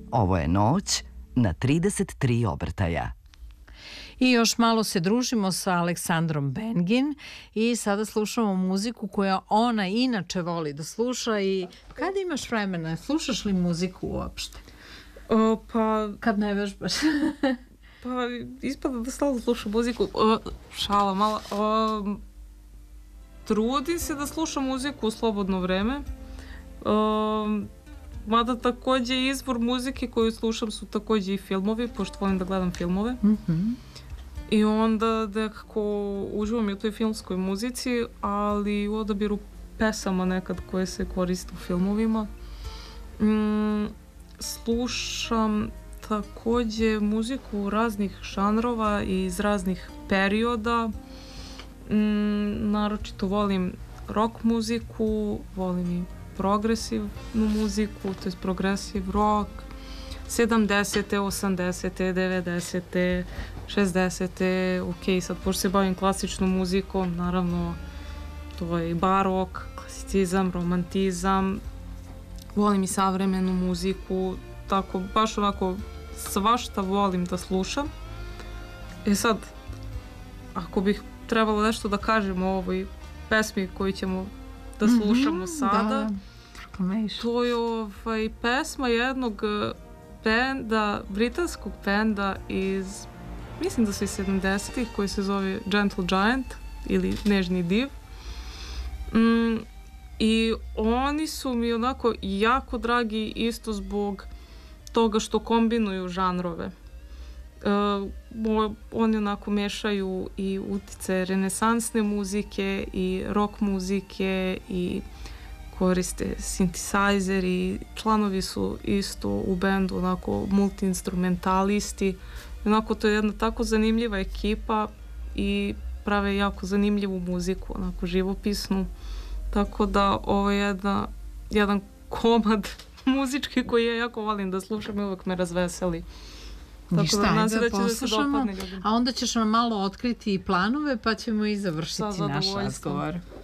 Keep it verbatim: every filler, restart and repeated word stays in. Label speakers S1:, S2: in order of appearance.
S1: Ovo je noć na trideset tri obrtaja.
S2: I još malo se družimo sa Aleksandrom Bengin i sada slušamo muziku koja ona inače voli da sluša. I kada imaš vremena, slušaš li muziku uopšte?
S3: O, pa...
S2: Kad ne vežbaš?
S3: Pa ispada da stalno slušam muziku. O, šala mala. O, trudim se da slušam muziku u slobodno vreme. O, mada takođe izvor muzike koju slušam su takođe i filmovi, pošto volim da gledam filmove.
S2: Mhm.
S3: I onda nekako uživam i u toj filmskoj muzici, ali u odabiru pesama nekad koje se koriste u filmovima. Mm, slušam takođe muziku raznih žanrova i iz raznih perioda. Mm, naročito volim rock muziku, volim i progresivnu muziku, to je progresiv rock, sedamdesete, osamdesete, devedesete, šezdesete, ok, sad pošto se bavim klasičnom muzikom, naravno to je i barok, klasicizam, romantizam, volim i savremenu muziku, tako baš onako svašta volim da slušam. E sad, ako bih trebalo nešto da kažem o ovoj pesmi koju ćemo da slušamo
S2: Mm-hmm,
S3: sada,
S2: da.
S3: to je ovaj, pesma jednog benda, britanskog benda iz, mislim da su iz sedamdesetih, koji se zove Gentle Giant ili Nežni div. Mm, I oni su mi onako jako dragi isto zbog toga što kombinuju žanrove. Uh, oni onako mešaju i utice renesansne muzike i rock muzike i koriste synthesizer i članovi su isto u bendu onako multi-instrumentalisti. Onako to je jedna tako zanimljiva ekipa i prave jako zanimljivu muziku, onako živopisnu. Tako da ovo je jedna, jedan komad muzički koji ja jako volim da slušam i uvek me razveseli. Tako
S2: Ništa,
S3: da,
S2: ajde da
S3: da
S2: poslušamo, a onda ćeš nam malo otkriti i planove pa ćemo i završiti naš razgovor.